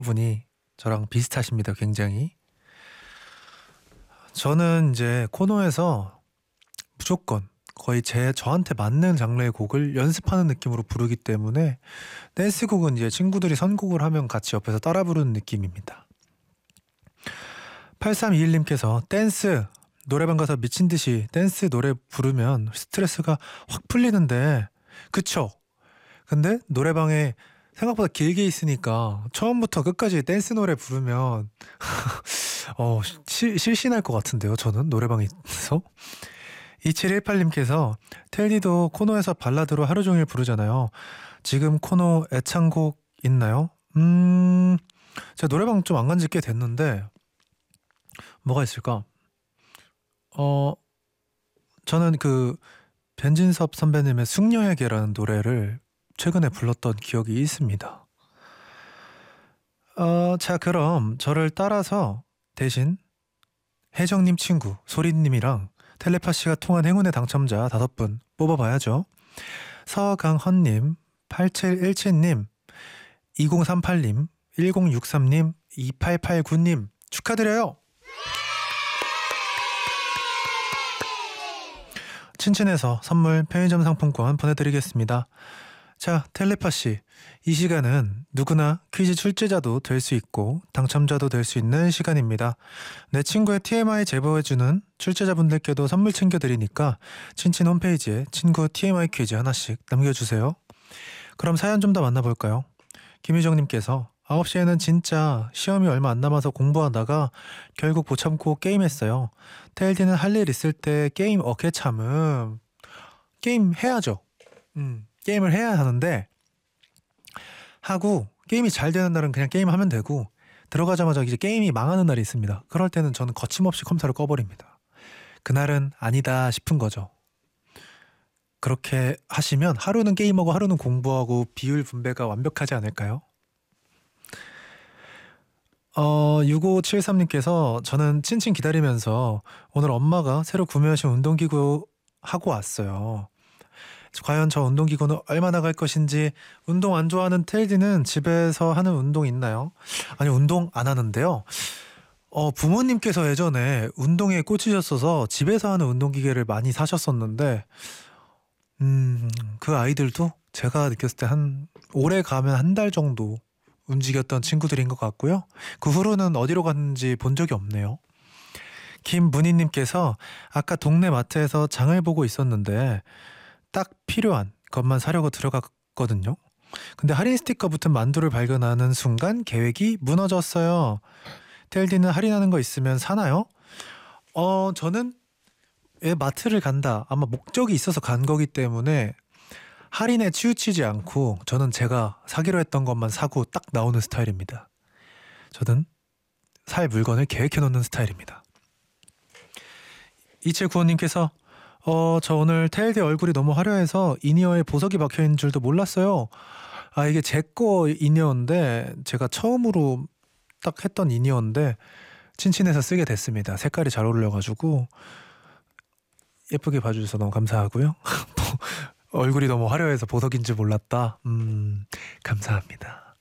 분이 저랑 비슷하십니다, 굉장히. 저는 이제 코너에서 무조건 거의 저한테 맞는 장르의 곡을 연습하는 느낌으로 부르기 때문에 댄스곡은 이제 친구들이 선곡을 하면 같이 옆에서 따라 부르는 느낌입니다. 8321님께서 댄스 노래방 가서 미친 듯이 댄스 노래 부르면 스트레스가 확 풀리는데 그쵸? 근데 노래방에 생각보다 길게 있으니까 처음부터 끝까지 댄스 노래 부르면 실신할 것 같은데요, 저는 노래방에서. 2718님께서 텔디도 코너에서 발라드로 하루 종일 부르잖아요. 지금 코너 애창곡 있나요? 제가 노래방 좀 안 간지 꽤 됐는데 뭐가 있을까? 저는 그 변진섭 선배님의 숙녀에게라는 노래를 최근에 불렀던 기억이 있습니다. 자, 그럼 저를 따라서 대신 혜정님 친구 소리님이랑 텔레파시가 통한 행운의 당첨자 5분 뽑아봐야죠. 서강헌님, 8717님, 2038님, 1063님, 2889님 축하드려요. 친친에서 선물 편의점 상품권 보내드리겠습니다. 자, 텔레파시. 이 시간은 누구나 퀴즈 출제자도 될 수 있고 당첨자도 될 수 있는 시간입니다. 내 친구의 TMI 제보해주는 출제자분들께도 선물 챙겨드리니까 친친 홈페이지에 친구 TMI 퀴즈 하나씩 남겨주세요. 그럼 사연 좀 더 만나볼까요? 김유정님께서 9시에는 진짜 시험이 얼마 안 남아서 공부하다가 결국 못 참고 게임했어요. 텔디는 할 일 있을 때 게임 어깨 참음. 게임 해야죠. 게임을 해야 하는데 하고 게임이 잘 되는 날은 그냥 게임하면 되고 들어가자마자 이제 게임이 망하는 날이 있습니다. 그럴 때는 저는 거침없이 컴퓨터를 꺼버립니다. 그날은 아니다 싶은 거죠. 그렇게 하시면 하루는 게임하고 하루는 공부하고 비율 분배가 완벽하지 않을까요? 6573님께서 저는 친친 기다리면서 오늘 엄마가 새로 구매하신 운동기구 하고 왔어요. 과연 저 운동기구는 얼마나 갈 것인지. 운동 안 좋아하는 텔디는 집에서 하는 운동 있나요? 아니, 운동 안 하는데요. 부모님께서 예전에 운동에 꽂히셨어서 집에서 하는 운동기계를 많이 사셨었는데 그 아이들도 제가 느꼈을 때 오래 가면 한 달 정도 움직였던 친구들인 것 같고요. 그 후로는 어디로 갔는지 본 적이 없네요. 김문희님께서 아까 동네 마트에서 장을 보고 있었는데 딱 필요한 것만 사려고 들어갔거든요. 근데 할인 스티커 붙은 만두를 발견하는 순간 계획이 무너졌어요. 텔디는 할인하는 거 있으면 사나요? 저는 왜 마트를 간다. 아마 목적이 있어서 간 거기 때문에 할인에 치우치지 않고 저는 제가 사기로 했던 것만 사고 딱 나오는 스타일입니다. 저는 살 물건을 계획해 놓는 스타일입니다. 2795님께서 저 오늘 텔디 얼굴이 너무 화려해서 이니어에 보석이 박혀있는 줄도 몰랐어요. 이게 제 거 이니어인데 제가 처음으로 딱 했던 이니어인데 친친해서 쓰게 됐습니다. 색깔이 잘 어울려가지고 예쁘게 봐주셔서 너무 감사하고요. 얼굴이 너무 화려해서 보석인 줄 몰랐다. 감사합니다.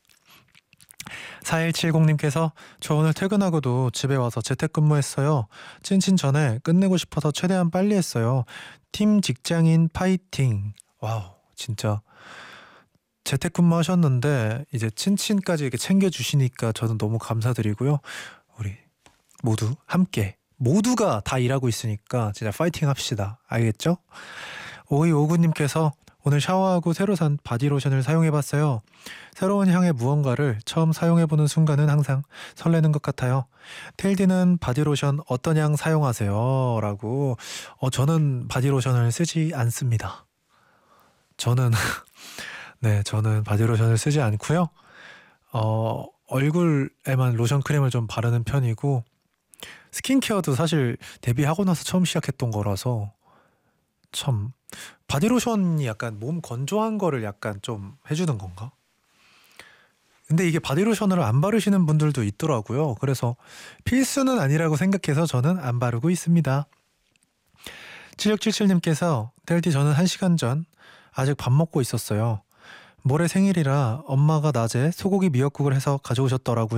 4170님께서 저 오늘 퇴근하고도 집에 와서 재택근무했어요. 친친 전에 끝내고 싶어서 최대한 빨리 했어요. 팀 직장인 파이팅. 와우, 진짜 재택근무 하셨는데 이제 친친까지 이렇게 챙겨주시니까 저는 너무 감사드리고요. 우리 모두 함께 모두가 다 일하고 있으니까 진짜 파이팅 합시다. 알겠죠? 5259님께서 오늘 샤워하고 새로 산 바디로션을 사용해봤어요. 새로운 향의 무언가를 처음 사용해보는 순간은 항상 설레는 것 같아요. 텔디는 바디로션 어떤 향 사용하세요? 라고. 저는 바디로션을 쓰지 않습니다. 저는 저는 바디로션을 쓰지 않고요. 얼굴에만 로션 크림을 좀 바르는 편이고 스킨케어도 사실 데뷔하고 나서 처음 시작했던 거라서 참 바디로션이 약간 몸 건조한 거를 약간 좀 해주는 건가? 근데 이게 바디로션을 안 바르시는 분들도 있더라고요. 그래서 필수는 아니라고 생각해서 저는 안 바르고 있습니다. 7677님께서 텔디 저는 1시간 전 아직 밥 먹고 있었어요. 모레 생일이라 엄마가 낮에 소고기 미역국을 해서 가져오셨더라고요.